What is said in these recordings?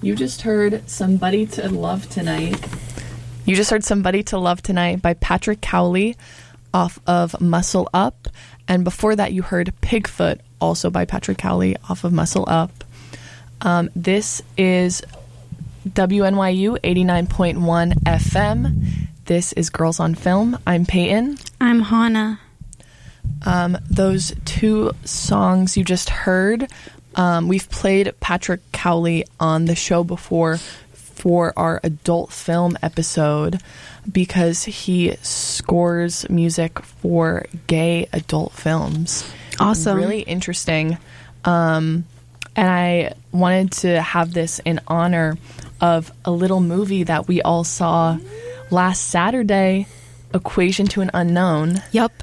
You just heard Somebody to Love Tonight. You just heard Somebody to Love Tonight by Patrick Cowley off of Muscle Up. And before that, you heard Pigfoot, also by Patrick Cowley off of Muscle Up. This is WNYU 89.1 FM. This is Girls on Film. I'm Peyton. I'm Hannah. Those two songs you just heard, we've played Patrick Cowley on the show before for our adult film episode because he scores music for gay adult films. Awesome. Really interesting. And I wanted to have this in honor of a little movie that we all saw last Saturday, Equation to an Unknown. Yep.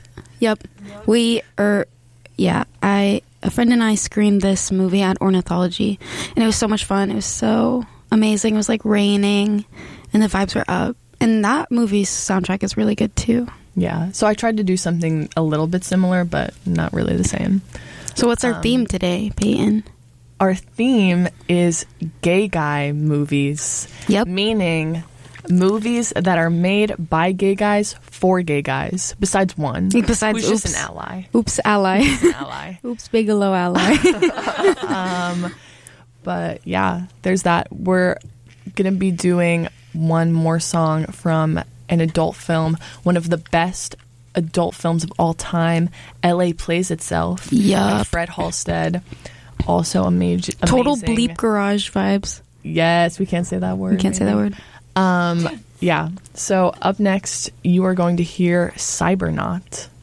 A friend and I screened this movie at Ornithology, and it was so much fun. It was so amazing. It was like raining, and the vibes were up. And that movie's soundtrack is really good too. Yeah, so I tried to do something a little bit similar, but not really the same. So what's our theme today, Peyton? Our theme is gay guy movies. Yep. Meaning movies that are made by gay guys for gay guys, besides one. Besides who's just an ally. Oops, ally. An ally. Oops, Bigelow ally. But yeah, there's that. We're going to be doing one more song from an adult film, one of the best adult films of all time, LA Plays Itself. Yeah. Fred Halstead. Also amazing. Total Bleep Garage vibes. Yes, we can't say that word. We can't say that word. Yeah. So up next, you are going to hear Cybernaut.